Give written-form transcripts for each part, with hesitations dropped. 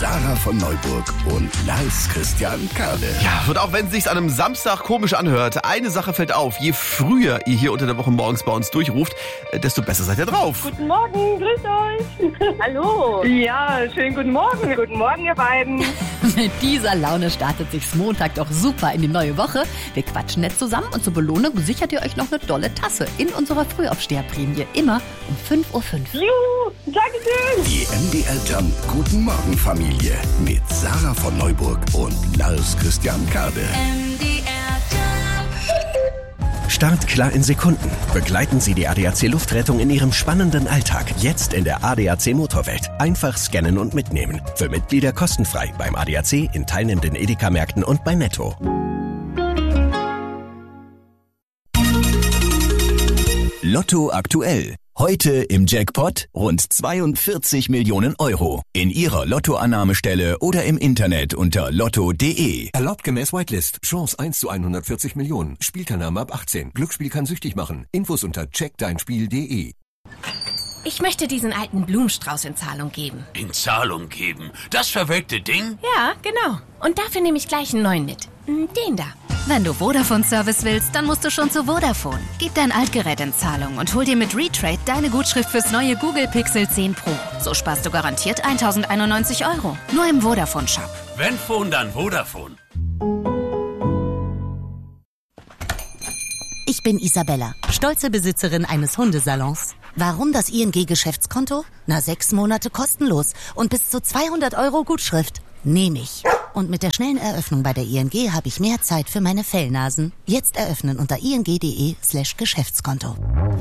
Sarah von Neuburg und Lars Christian Kade. Ja, und auch wenn es sich an einem Samstag komisch anhört, eine Sache fällt auf. Je früher ihr hier unter der Woche morgens bei uns durchruft, desto besser seid ihr drauf. Guten Morgen, grüßt euch. Hallo. Ja, schönen guten Morgen. Guten Morgen, ihr beiden. Mit dieser Laune startet sich's Montag doch super in die neue Woche. Wir quatschen nett zusammen und zur Belohnung sichert ihr euch noch eine tolle Tasse in unserer Frühaufsteherprämie. Immer um 5:05 Uhr. Juhu, Dankeschön. Die MDR Jump Guten Morgen Familie mit Sarah von Neuburg und Lars Christian Kade. Start klar in Sekunden. Begleiten Sie die ADAC Luftrettung in Ihrem spannenden Alltag. Jetzt in der ADAC Motorwelt. Einfach scannen und mitnehmen. Für Mitglieder kostenfrei beim ADAC, in teilnehmenden Edeka-Märkten und bei Netto. Lotto aktuell. Heute im Jackpot rund 42 Millionen Euro. In Ihrer Lottoannahmestelle oder im Internet unter lotto.de. Erlaubt gemäß Whitelist. Chance 1 zu 140 Millionen. Spielteilnahme ab 18. Glücksspiel kann süchtig machen. Infos unter checkdeinspiel.de. Ich möchte diesen alten Blumenstrauß in Zahlung geben. In Zahlung geben? Das verwelkte Ding? Ja, genau. Und dafür nehme ich gleich einen neuen mit. Den da. Wenn du Vodafone-Service willst, dann musst du schon zu Vodafone. Gib dein Altgerät in Zahlung und hol dir mit Retrade deine Gutschrift fürs neue Google Pixel 10 Pro. So sparst du garantiert 1.091 €. Nur im Vodafone-Shop. Wenn Phone, dann Vodafone. Ich bin Isabella, stolze Besitzerin eines Hundesalons. Warum das ING-Geschäftskonto? 6 Monate kostenlos und bis zu 200 € Gutschrift. Nehme ich. Und mit der schnellen Eröffnung bei der ING habe ich mehr Zeit für meine Fellnasen. Jetzt eröffnen unter ing.de/Geschäftskonto.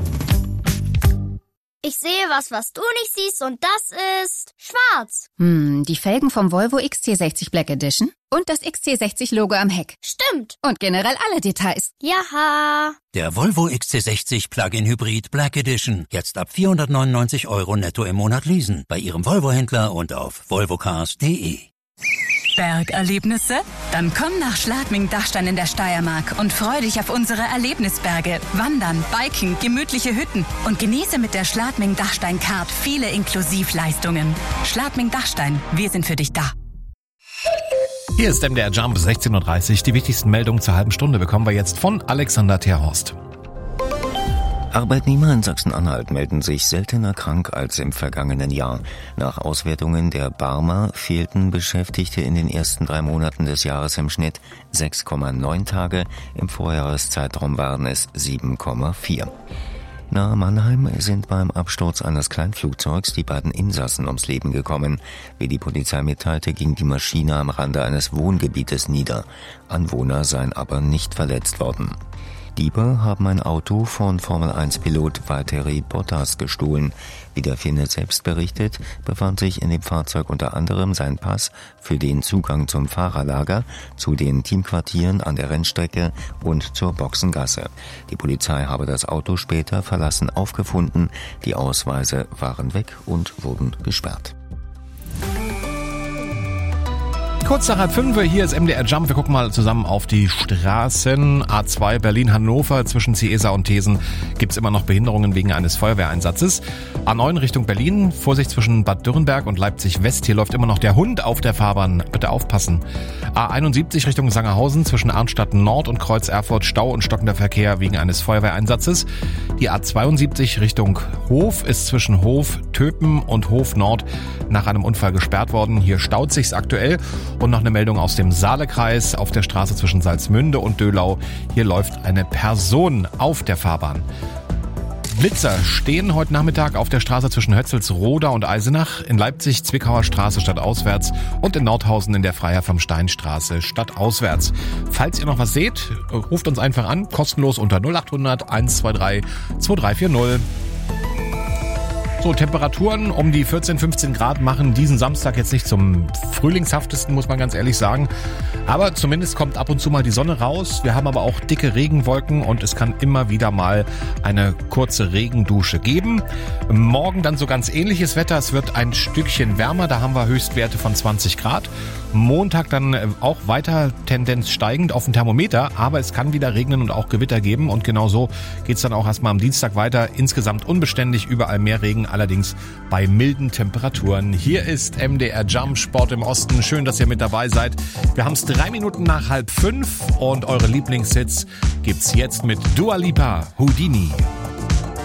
Ich sehe was du nicht siehst und das ist schwarz. Die Felgen vom Volvo XC60 Black Edition und das XC60-Logo am Heck. Stimmt. Und generell alle Details. Jaha. Der Volvo XC60 Plug-in Hybrid Black Edition. Jetzt ab 499 € netto im Monat leasen. Bei Ihrem Volvo-Händler und auf volvocars.de. Bergerlebnisse? Dann komm nach Schladming-Dachstein in der Steiermark und freu dich auf unsere Erlebnisberge. Wandern, Biken, gemütliche Hütten und genieße mit der Schladming-Dachstein-Card viele Inklusivleistungen. Schladming-Dachstein, wir sind für dich da. Hier ist MDR Jump, 16:30 Uhr. Die wichtigsten Meldungen zur halben Stunde bekommen wir jetzt von Alexander Terhorst. Arbeitnehmer in Sachsen-Anhalt melden sich seltener krank als im vergangenen Jahr. Nach Auswertungen der Barmer fehlten Beschäftigte in den ersten 3 Monaten des Jahres im Schnitt 6,9 Tage. Im Vorjahreszeitraum waren es 7,4. Nahe Mannheim sind beim Absturz eines Kleinflugzeugs die beiden Insassen ums Leben gekommen. Wie die Polizei mitteilte, ging die Maschine am Rande eines Wohngebietes nieder. Anwohner seien aber nicht verletzt worden. Diebe haben ein Auto von Formel-1-Pilot Valtteri Bottas gestohlen. Wie der Finne selbst berichtet, befand sich in dem Fahrzeug unter anderem sein Pass für den Zugang zum Fahrerlager, zu den Teamquartieren an der Rennstrecke und zur Boxengasse. Die Polizei habe das Auto später verlassen aufgefunden. Die Ausweise waren weg und wurden gesperrt. Kurz nach 4:30, hier ist MDR Jump. Wir gucken mal zusammen auf die Straßen. A2 Berlin-Hannover zwischen Ciesa und Thesen gibt's immer noch Behinderungen wegen eines Feuerwehreinsatzes. A9 Richtung Berlin, Vorsicht zwischen Bad Dürrenberg und Leipzig-West. Hier läuft immer noch der Hund auf der Fahrbahn. Bitte aufpassen. A71 Richtung Sangerhausen zwischen Arnstadt Nord und Kreuz Erfurt. Stau und stockender Verkehr wegen eines Feuerwehreinsatzes. Die A72 Richtung Hof ist zwischen Hof Töpen und Hof Nord nach einem Unfall gesperrt worden. Hier staut sich's aktuell. Und noch eine Meldung aus dem Saalekreis auf der Straße zwischen Salzmünde und Döhlau. Hier läuft eine Person auf der Fahrbahn. Blitzer stehen heute Nachmittag auf der Straße zwischen Hötzelsroda und Eisenach, in Leipzig Zwickauer Straße stadtauswärts und in Nordhausen in der Freiherr vom Stein Straße stadtauswärts. Falls ihr noch was seht, ruft uns einfach an, kostenlos unter 0800 123 2340. So, Temperaturen um die 14, 15 Grad machen diesen Samstag jetzt nicht zum frühlingshaftesten, muss man ganz ehrlich sagen. Aber zumindest kommt ab und zu mal die Sonne raus. Wir haben aber auch dicke Regenwolken und es kann immer wieder mal eine kurze Regendusche geben. Morgen dann so ganz ähnliches Wetter. Es wird ein Stückchen wärmer. Da haben wir Höchstwerte von 20 Grad. Montag dann auch weiter Tendenz steigend auf dem Thermometer. Aber es kann wieder regnen und auch Gewitter geben. Und genau so geht's dann auch erstmal am Dienstag weiter. Insgesamt unbeständig, überall mehr Regen. allerdings bei milden Temperaturen. Hier ist MDR Jump Sport im Osten. Schön, dass ihr mit dabei seid. Wir haben es 3 Minuten nach 4:30 und eure Lieblingshits gibt's jetzt mit Dua Lipa, Houdini.